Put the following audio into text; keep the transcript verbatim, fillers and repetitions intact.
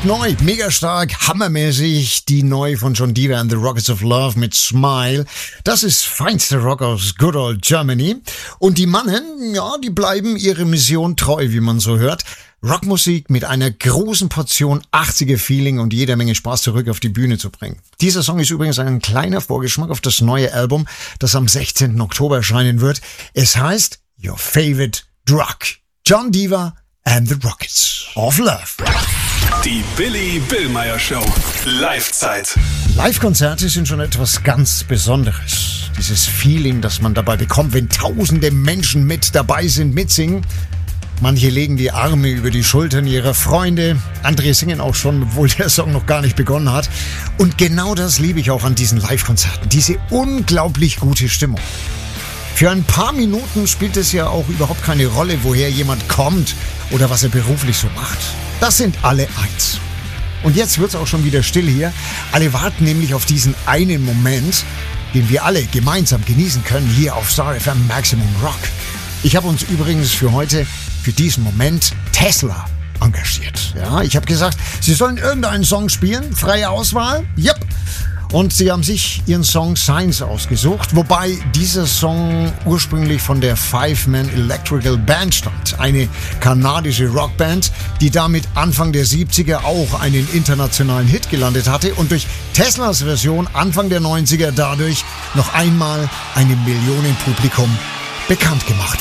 Brandneu, mega stark, hammermäßig, die neu von Jon Diva and the Rockets of Love mit Smile. Das ist feinster Rock aus Good Old Germany. Und die Mannen, ja, die bleiben ihrer Mission treu, wie man so hört. Rockmusik mit einer großen Portion achtziger-Feeling und jeder Menge Spaß zurück auf die Bühne zu bringen. Dieser Song ist übrigens ein kleiner Vorgeschmack auf das neue Album, das am sechzehnten Oktober erscheinen wird. Es heißt Your Favorite Drug. Jon Diva and the Rockets of Love. Die Billy Billmeyer Show. Live-Zeit. Live-Konzerte sind schon etwas ganz Besonderes. Dieses Feeling, das man dabei bekommt, wenn tausende Menschen mit dabei sind, mitsingen. Manche legen die Arme über die Schultern ihrer Freunde. Andere singen auch schon, obwohl der Song noch gar nicht begonnen hat. Und genau das liebe ich auch an diesen Live-Konzerten. Diese unglaublich gute Stimmung. Für ein paar Minuten spielt es ja auch überhaupt keine Rolle, woher jemand kommt oder was er beruflich so macht. Das sind alle eins. Und jetzt wird's auch schon wieder still hier. Alle warten nämlich auf diesen einen Moment, den wir alle gemeinsam genießen können hier auf Star F M Maximum Rock. Ich habe uns übrigens für heute, für diesen Moment, Tesla engagiert. Ja, ich habe gesagt, sie sollen irgendeinen Song spielen, freie Auswahl. Yep. Und sie haben sich ihren Song Science ausgesucht, wobei dieser Song ursprünglich von der Five-Man Electrical Band stammt. Eine kanadische Rockband, die damit Anfang der siebziger auch einen internationalen Hit gelandet hatte und durch Teslas Version Anfang der neunziger dadurch noch einmal einem Millionenpublikum bekannt gemacht